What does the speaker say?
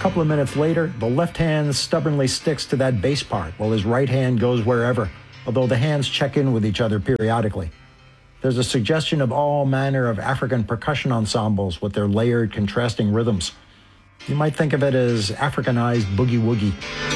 couple of minutes later, the left hand stubbornly sticks to that bass part while his right hand goes wherever, although the hands check in with each other periodically. There's a suggestion of all manner of African percussion ensembles with their layered, contrasting rhythms. You might think of it as Africanized boogie-woogie.